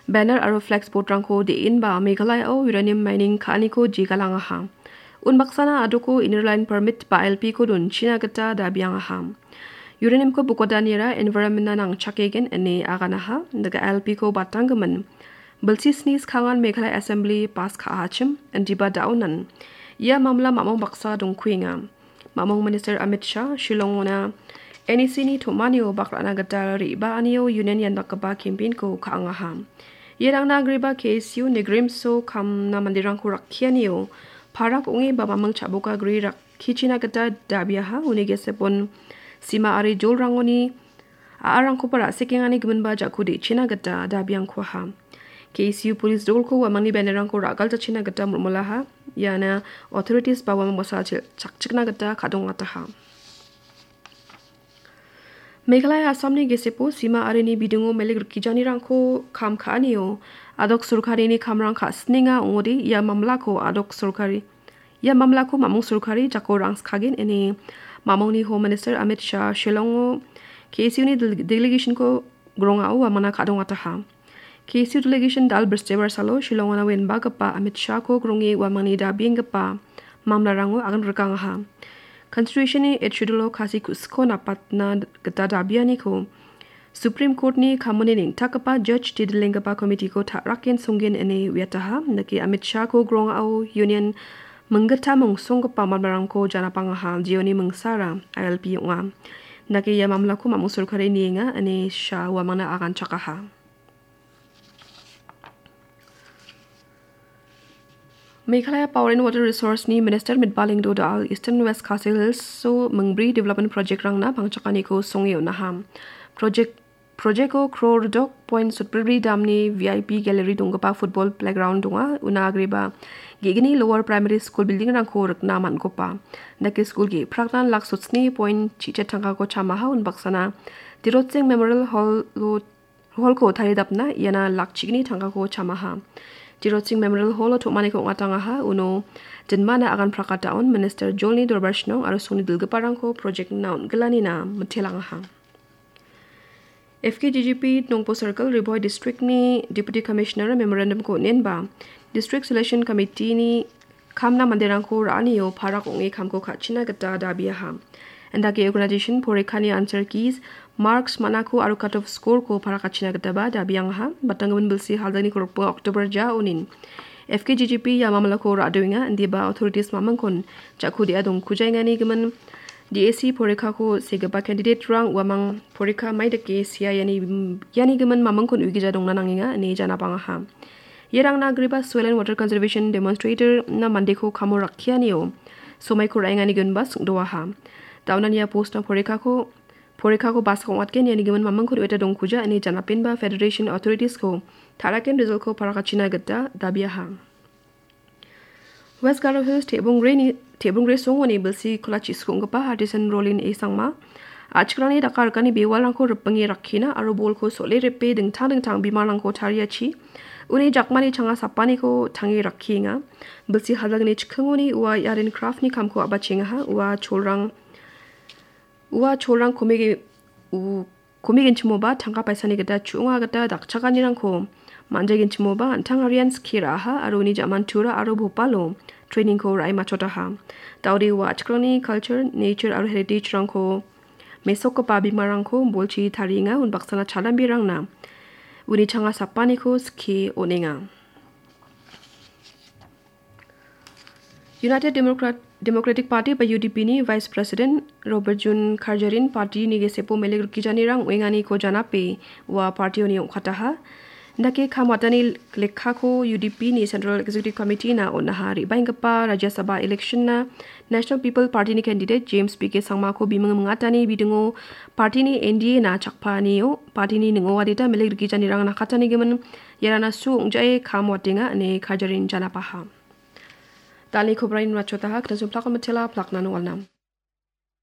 banner aro flex board rangko diin ba Meghalaya o uranium mining khani ko jigalang aha. Unbaksana adoko inner line permit ba LP ko dun China gata dabiang aha. Uranium ko bukodanira environment nang chakegen ene aganaha daga LP ko batanggaman. Balsisnis kangan Meghalaya Assembly pas kahachim andiba daunan. Ia mamla mamong baksa dong kuinga. Mamong Minister Amit Shah Shillongona NEC ni Tomanio bakrana gata riba anio union yan nakaba campaign ko kaangaha. Yerang nagriba KSU negrim so kam na mandirang ko rakyanio parak ungi ba mamang chabuka gri rak kichina gata dabiaha unigesepon sima ari jol rangoni aarang ko para sikingani gmen ba jakudi china gata dabiang ko ha. KSU police dol ko wamang ni benerang ko ragal ta china gata mulaha yana authorities ba wamang basa chakchikna gata kadong ataha. Meghalaya Assam ni gesepo sima arini bidungo melik kijani rangko kam khanio adok surkari ni kamrang kha sninga ongodi ya mamla ko adok surkari ya mamla ko mamong surkari jako rangs khagin ene mamong ni Home Minister Amit Shah Shillongo KSU ni delegation ko gronga u amana khadong ataha. KSU delegation dal Bristebar salo Shillongana wen bagapa Amit Shah ko grongi wamani da bingapa mamla rango agan rekang ha. Constitution ni etchudulo kasi kusko napatna gata dabiani ko Supreme Court ni kamone ning takapa judge tidlengapa committee ko tharakin sungin ene wiataha naki Amit Shah ko grong au union menggata mongsong pa marang ko janapang ha jioni mengsara ILP yunga naki ya mamla ko mamung surkari ni nga ane Shah wa mana akan chakaha. Meghalaya Power and Water Resource ni Minister Midbaling do dal Eastern West Castle Hills so mengbri development project rang na pangchakani ko songyo naham. Project ko Crowdok Point Sutpri Dam ni VIP Gallery dongpa football playground donga una agreba gigini lower primary school building rang ko rakna man ko pa. Naki school gi praktan lak sutsni point chiche thanga ko chamaha un baksana Tirotsing Memorial Hall ko tharidapna yana lak chigni thanga ko chamaha. Tirotsing Memorial Hall to mani ko ngatangaha uno jenmana akan prakataon Minister Jolni Dorbashno aru suni dilgaparang ko project naun gelani na mthelangaha. FKGGP Nongpo Circle Riboy District ni Deputy Commissioner memorandum ko nenba District Selection Committee ni kamna mandirang ko raaniyo parak ongi kamko kachina gata dabiaha. Andake organization porekani answer keys marks manako aru cut off score ko para kachina gata ba dabiang ha batangaman bilsi haldani ko October ja unin. FKGGP ya mamala ko radoinga andi ba authorities mamangkon jakudi adong kujaingani gaman DAC porekha ko segaba candidate rang wamang porekha maidake sia yani gaman mamangkon uigija dong nananginga ne jana panga ha. Yerang nagriba soil and water conservation demonstrator na mandeko kamo rakhianio somai ko raingani gunbas doa ha. Taunan ya post na porekha ko bas ko watken yani gaman mamang ko eta dong kuja ani janapin ba federation authorities ko tharaken result ko para kachina gata dabia ha. West Garo Hills tebung re songoni bilsi kolachi skungpa artisan rolin e sangma achkrani dakar kani bewal ko rupangi rakhina aro bol ko sole repe dingtang bimarang ko thariachi uni jakmani changa sapani ko thangi rakhinga bilsi halagni chkhangoni wa yarin craft ni kamko abachinga ha wa cholrang komigin chimoba thangka paisani gata chunga gata dakchaganirang ko manjagin chimoba antangarian skira ha aruni jamantura aro bhopalo training ko rai machota ha tauri wa achkrani culture nature aro heritage rang ko mesok pa bimarang ko bolchi tharinga un baksana chalambi rang na uni changa sapani ko ski onenga. United Democratic Party by UDP ni Vice President Robert Jun Kharjarin party ni gesepo melik kijani rang wengani ko janape wa party oni khataha ndake khamatani lekha ko UDP ni Central Executive Committee na onahari baingapa Rajya Sabha election na National People Party ni candidate James PK Sangma ko bimang mangatani bidungo party ni NDA na chakpa niyo party ni ningo wadita melik kijani rang na khatani geman yarana su ungjae khamwatinga ne Kharjarin janapaha Tali khobrain rachota ha knasu plak matela plak nanu walnam